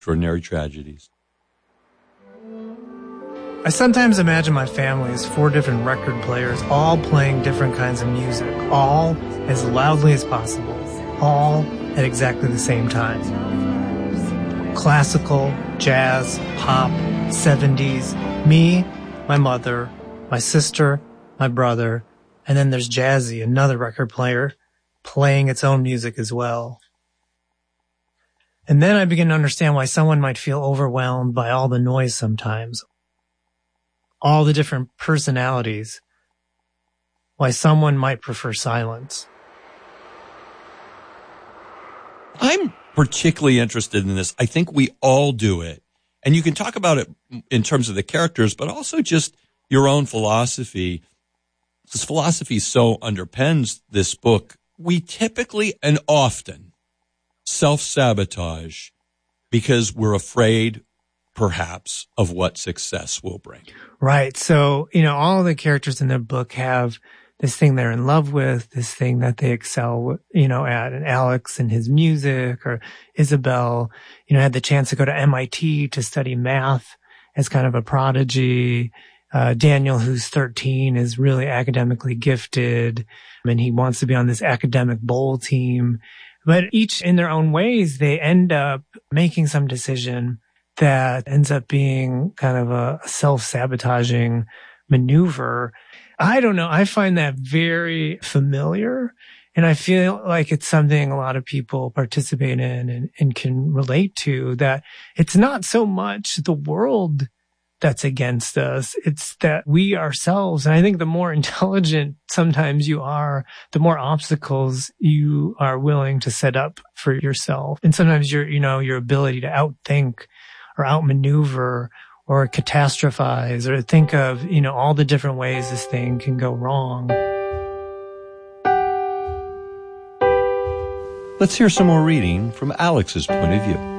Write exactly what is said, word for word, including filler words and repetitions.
Extraordinary Tragedies. I sometimes imagine my family as four different record players, all playing different kinds of music, all as loudly as possible, all at exactly the same time. Classical, jazz, pop, seventies, me, my mother, my sister, my brother, and then there's Jazzy, another record player, playing its own music as well. And then I begin to understand why someone might feel overwhelmed by all the noise sometimes. All the different personalities, why someone might prefer silence. I'm particularly interested in this. I think we all do it. And you can talk about it in terms of the characters, but also just your own philosophy. This philosophy so underpins this book. We typically and often self-sabotage because we're afraid, perhaps, of what success will bring. Right. So, you know, all the characters in the book have this thing they're in love with, this thing that they excel, you know, at. And Alex and his music, or Isabel, you know, had the chance to go to M I T to study math as kind of a prodigy. Uh, Daniel, who's thirteen, is really academically gifted, and he wants to be on this academic bowl team. But each in their own ways, they end up making some decision that ends up being kind of a self-sabotaging maneuver. I don't know. I find that very familiar, and I feel like it's something a lot of people participate in and, and can relate to, that it's not so much the world that's against us. It's that we ourselves, and I think the more intelligent sometimes you are, the more obstacles you are willing to set up for yourself. And sometimes your, you know, your ability to outthink or outmaneuver or catastrophize or think of, you know, all the different ways this thing can go wrong. Let's hear some more reading from Alex's point of view.